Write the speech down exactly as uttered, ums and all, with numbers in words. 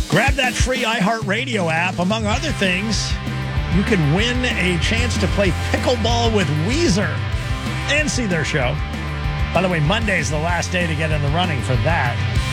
Grab that free iHeartRadio app. Among other things, you could win a chance to play pickleball with Weezer and see their show. By the way, Monday's the last day to get in the running for that.